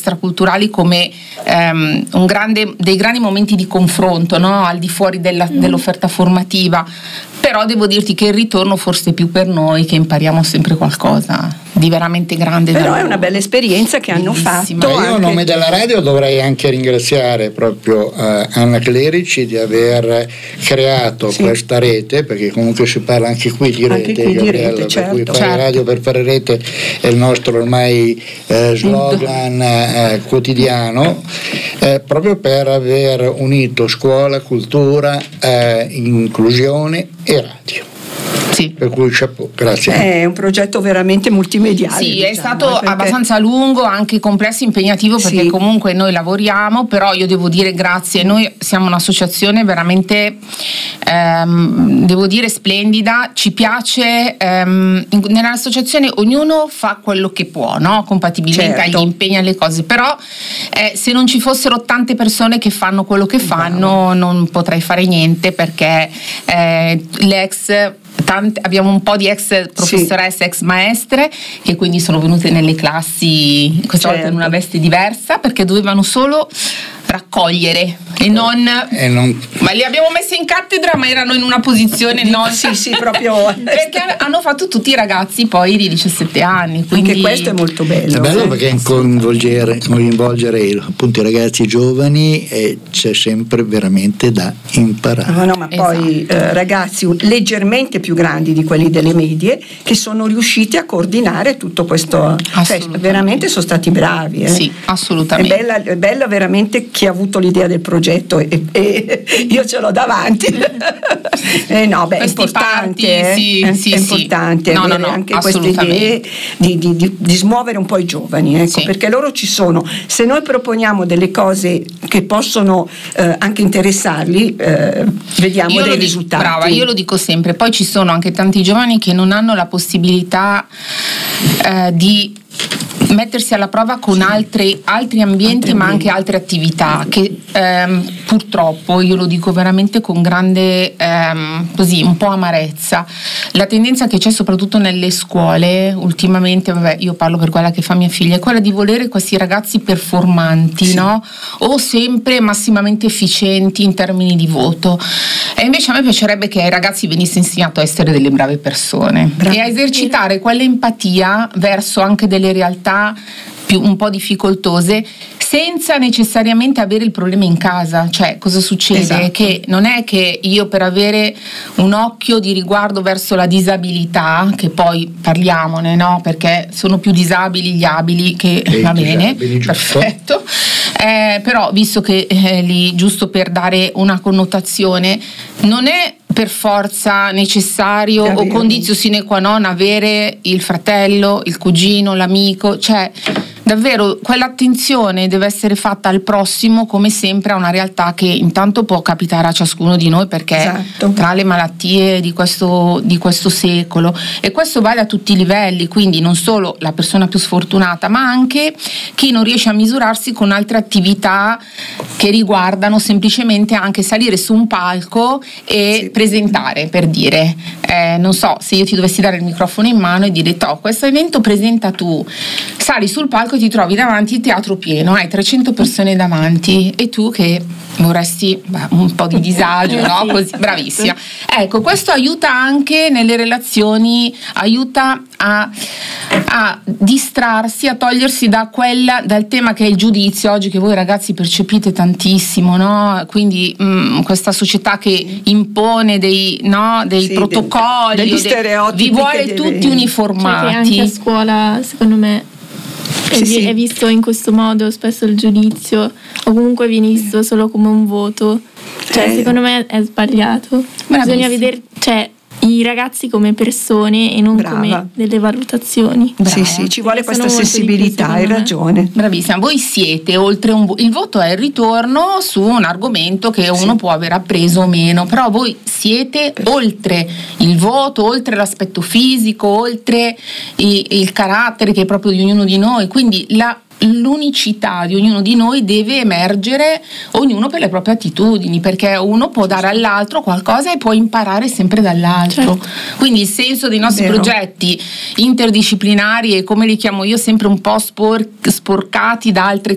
extraculturali come dei grandi momenti di confronto, no? Al di fuori dell'offerta formativa, però devo dirti che il ritorno forse è più per noi, che impariamo sempre qualcosa di veramente grande. Però è una bella esperienza che hanno fatto. Io a nome della radio dovrei anche ringraziare proprio Anna Clerici di aver creato questa rete, perché comunque si parla anche qui di rete, Gabriella, per cui fare radio per fare rete è il nostro ormai slogan quotidiano, proprio per aver unito scuola, cultura, inclusione e radio. Sì. Per cui chapeau, grazie. È un progetto veramente multimediale. Sì, è stato abbastanza lungo, anche complesso, impegnativo, perché comunque noi lavoriamo, però io devo dire grazie. Noi siamo un'associazione veramente, devo dire, splendida. Ci piace, nell'associazione ognuno fa quello che può, no? Compatibilmente agli impegni, alle cose, però se non ci fossero tante persone che fanno quello che fanno, non potrei fare niente, perché abbiamo un po' di ex professoresse, ex maestre, che quindi sono venute nelle classi, questa volta in una veste diversa, perché dovevano solo raccogliere e non ma li abbiamo messe in cattedra, ma erano in una posizione proprio perché hanno fatto tutti i ragazzi poi di 17 anni, quindi anche questo è molto bello. È bello perché coinvolgere appunto i ragazzi giovani, c'è sempre veramente da imparare. Ma poi ragazzi leggermente più grandi di quelli delle medie, che sono riusciti a coordinare tutto questo, veramente sono stati bravi. Sì, assolutamente. È bella veramente chi ha avuto l'idea del progetto, e io ce l'ho davanti. È importante, è importante avere anche queste idee di smuovere un po' i giovani, perché loro ci sono. Se noi proponiamo delle cose che possono anche interessarli, vediamo dei risultati. Brava, io lo dico sempre. Poi ci sono anche tanti giovani che non hanno la possibilità di mettersi alla prova con altri ambienti, ma anche altre attività che purtroppo, io lo dico veramente con grande così un po' amarezza, la tendenza che c'è soprattutto nelle scuole ultimamente, io parlo per quella che fa mia figlia, è quella di volere questi ragazzi performanti, no? O sempre massimamente efficienti in termini di voto, e invece a me piacerebbe che ai ragazzi venisse insegnato a essere delle brave persone e a esercitare quell'empatia verso anche delle realtà più un po' difficoltose, senza necessariamente avere il problema in casa. Cioè, cosa succede? Che non è che io, per avere un occhio di riguardo verso la disabilità, che poi parliamone, no? Perché sono più disabili gli abili, che va bene, perfetto, però visto che lì, giusto per dare una connotazione, non è per forza necessario o condizio sine qua non avere il fratello, il cugino, l'amico, cioè davvero quell'attenzione deve essere fatta al prossimo, come sempre, a una realtà che intanto può capitare a ciascuno di noi, perché tra le malattie di questo secolo, e questo vale a tutti i livelli, quindi non solo la persona più sfortunata, ma anche chi non riesce a misurarsi con altre attività che riguardano semplicemente anche salire su un palco e presentare, per dire, non so, se io ti dovessi dare il microfono in mano e dire questo evento presenta tu, sali sul palco e ti trovi davanti il teatro pieno, hai 300 persone davanti e tu che vorresti un po' di disagio, no? Così, bravissima. Ecco, questo aiuta anche nelle relazioni, aiuta a distrarsi, a togliersi dal tema che è il giudizio oggi, che voi ragazzi percepite tantissimo, no? Quindi questa società che impone dei protocolli, degli stereotipi, vi vuole tutti uniformati. Cioè, che anche a scuola, secondo me, è visto in questo modo spesso il giudizio, o comunque viene visto solo come un voto. Cioè, secondo me è sbagliato. Bisogna vedere, i ragazzi come persone e non come delle valutazioni. Sì, ci vuole questa sensibilità, hai ragione. Bravissima. Voi siete oltre il voto è il ritorno su un argomento che uno può aver appreso o meno, però voi siete oltre il voto, oltre l'aspetto fisico, oltre il carattere che è proprio di ognuno di noi, quindi l'unicità di ognuno di noi deve emergere, ognuno per le proprie attitudini, perché uno può dare all'altro qualcosa e può imparare sempre dall'altro. Quindi il senso dei nostri progetti interdisciplinari, e come li chiamo io, sempre un po' sporcati da altre